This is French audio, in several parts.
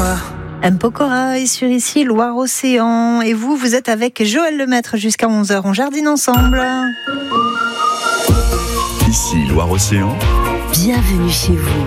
M. Pokora est sur ici, Loire-Océan. Et vous êtes avec Joël Lemaître jusqu'à 11h. On jardine ensemble. Ici, Loire-Océan. Bienvenue chez vous.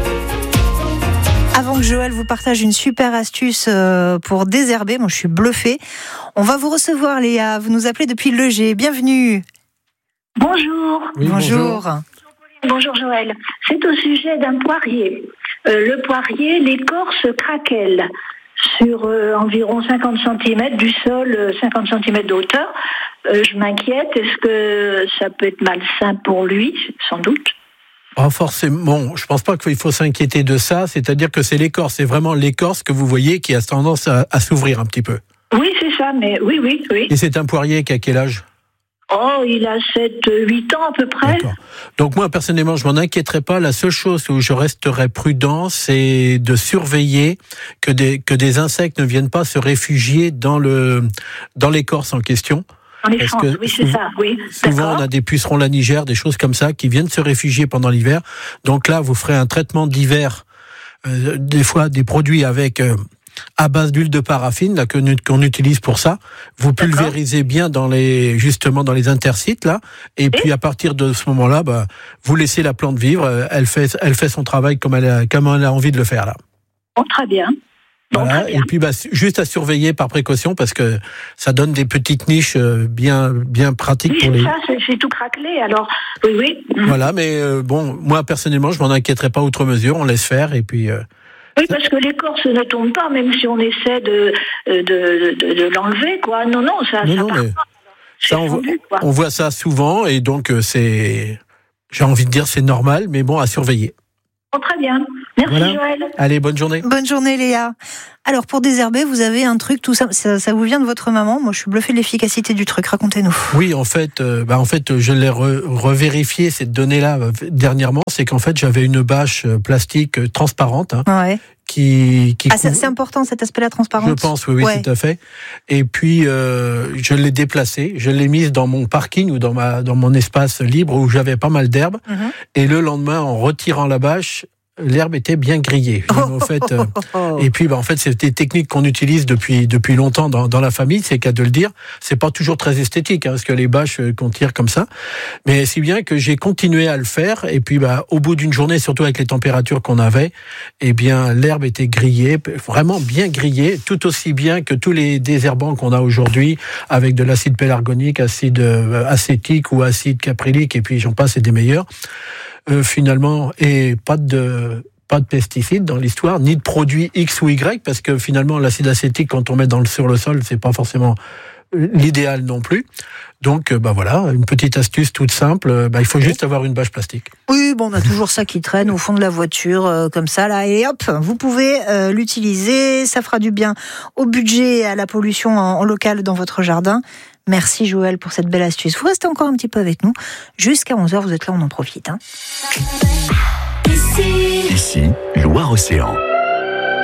Avant que Joël vous partage une super astuce pour désherber, moi je suis bluffée. On va vous recevoir, Léa. Vous nous appelez depuis Le G. Bienvenue. Bonjour. Oui, bonjour. Bonjour Joël. C'est au sujet d'un poirier. Le poirier, l'écorce craquelle sur environ 50 cm du sol, 50 cm de hauteur. Je m'inquiète, est-ce que ça peut être malsain pour lui, sans doute? Pas forcément. Je pense pas qu'il faut s'inquiéter de ça. C'est-à-dire que c'est l'écorce, c'est vraiment l'écorce que vous voyez qui a tendance à s'ouvrir un petit peu. Oui, c'est ça, mais oui. Et c'est un poirier qui a quel âge ? Oh, il a 7-8 ans à peu près. D'accord. Donc moi, personnellement, je m'en inquiéterais pas. La seule chose où je resterais prudent, c'est de surveiller que des insectes ne viennent pas se réfugier dans l'écorce en question. Dans les fentes, oui, c'est ça, oui. Souvent, on a des pucerons lanigères, des choses comme ça, qui viennent se réfugier pendant l'hiver. Donc là, vous ferez un traitement d'hiver, des fois des produits avec à base d'huile de paraffine là qu'on utilise pour ça. Vous pulvérisez bien dans les interstices là, et puis à partir de ce moment-là, vous laissez la plante vivre. Elle fait son travail comme elle a envie de le faire là. Bon, très bien. Voilà. Et puis juste à surveiller par précaution parce que ça donne des petites niches bien pratiques pour les. Oui, c'est tout craquelé. Alors oui. Voilà, mais moi personnellement, je m'en inquiéterais pas outre mesure. On laisse faire et puis. Oui, parce que l'écorce ne tombe pas, même si on essaie de l'enlever, quoi. Non, ça part pas. Ça, on voit ça souvent et donc j'ai envie de dire c'est normal, mais bon, à surveiller. Oh, très bien. Merci voilà. Joël. Allez, bonne journée. Bonne journée Léa. Alors pour désherber, vous avez un truc, tout ça vous vient de votre maman. Moi je suis bluffée de l'efficacité du truc, racontez-nous. Oui, en fait, je l'ai revérifié cette donnée-là dernièrement, c'est qu'en fait j'avais une bâche plastique transparente. Ouais. C'est important cet aspect-là, transparent. Je pense, oui, ouais. Tout à fait. Et puis je l'ai déplacée, je l'ai mise dans mon parking ou dans mon espace libre où j'avais pas mal d'herbe. Et le lendemain, en retirant la bâche, l'herbe était bien grillée. Et puis, en fait, c'est des techniques qu'on utilise depuis longtemps dans la famille, c'est qu'à de le dire. C'est pas toujours très esthétique, parce que les bâches qu'on tire comme ça. Mais si bien que j'ai continué à le faire. Et puis, au bout d'une journée, surtout avec les températures qu'on avait, l'herbe était grillée, vraiment bien grillée, tout aussi bien que tous les désherbants qu'on a aujourd'hui, avec de l'acide pélargonique, acide acétique ou acide caprylique, et puis j'en passe, c'est des meilleurs. Finalement, et pas de pesticides dans l'histoire, ni de produits X ou Y, parce que finalement, l'acide acétique, quand on met sur le sol, c'est pas forcément l'idéal non plus. Donc, voilà, une petite astuce toute simple. Il faut juste avoir une bâche plastique. Oui, on a toujours ça qui traîne au fond de la voiture, comme ça, là, et hop, vous pouvez l'utiliser. Ça fera du bien au budget et à la pollution en local dans votre jardin. Merci Joël pour cette belle astuce. Vous restez encore un petit peu avec nous. Jusqu'à 11h, vous êtes là, on en profite. Ici, Loire-Océan.